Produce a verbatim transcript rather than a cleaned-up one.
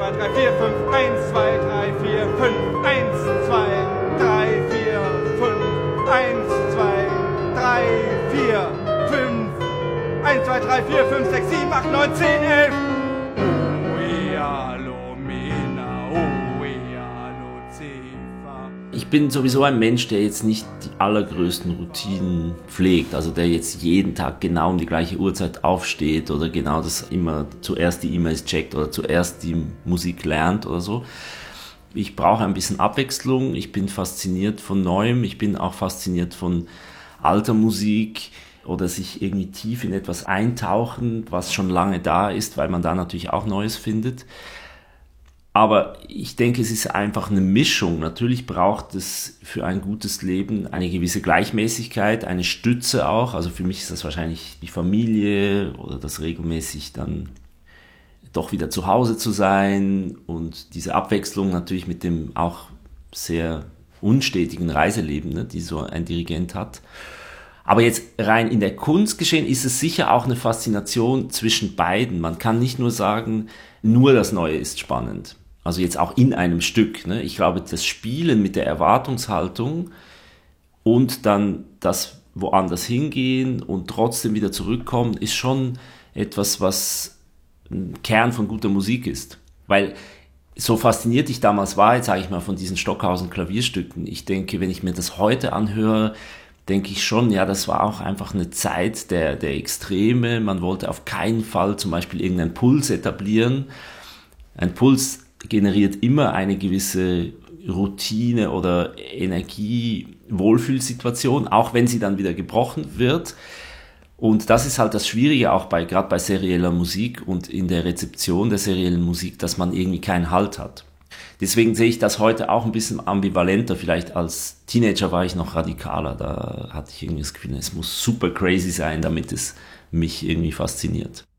zwei, drei, vier, fünf, eins, zwei, drei, vier, fünf, eins, zwei, drei, vier, fünf, eins, zwei, drei, vier, fünf, eins, zwei, drei, vier, fünf, sechs, sieben, acht, neun, zehn, elf. Ich bin sowieso ein Mensch, der jetzt nicht die allergrößten Routinen pflegt, also der jetzt jeden Tag genau um die gleiche Uhrzeit aufsteht oder genau das immer zuerst die E-Mails checkt oder zuerst die Musik lernt oder so. Ich brauche ein bisschen Abwechslung, ich bin fasziniert von Neuem, ich bin auch fasziniert von alter Musik oder sich irgendwie tief in etwas eintauchen, was schon lange da ist, weil man da natürlich auch Neues findet. Aber ich denke, es ist einfach eine Mischung. Natürlich braucht es für ein gutes Leben eine gewisse Gleichmäßigkeit, eine Stütze auch. Also für mich ist das wahrscheinlich die Familie oder das regelmäßig dann doch wieder zu Hause zu sein und diese Abwechslung natürlich mit dem auch sehr unstetigen Reiseleben, ne, die so ein Dirigent hat. Aber jetzt rein in der Kunst geschehen ist es sicher auch eine Faszination zwischen beiden. Man kann nicht nur sagen, nur das Neue ist spannend. Also jetzt auch in einem Stück. Ne? Ich glaube, das Spielen mit der Erwartungshaltung und dann das woanders hingehen und trotzdem wieder zurückkommen, ist schon etwas, was ein Kern von guter Musik ist. Weil so fasziniert ich damals war, jetzt sage ich mal, von diesen Stockhausen-Klavierstücken. Ich denke, wenn ich mir das heute anhöre, denke ich schon, ja, das war auch einfach eine Zeit der, der Extreme. Man wollte auf keinen Fall zum Beispiel irgendeinen Puls etablieren. Ein Puls generiert immer eine gewisse Routine oder Energie-Wohlfühlsituation, auch wenn sie dann wieder gebrochen wird. Und das ist halt das Schwierige auch bei, gerade bei serieller Musik und in der Rezeption der seriellen Musik, dass man irgendwie keinen Halt hat. Deswegen sehe ich das heute auch ein bisschen ambivalenter. Vielleicht als Teenager war ich noch radikaler. Da hatte ich irgendwie das Gefühl, es muss super crazy sein, damit es mich irgendwie fasziniert.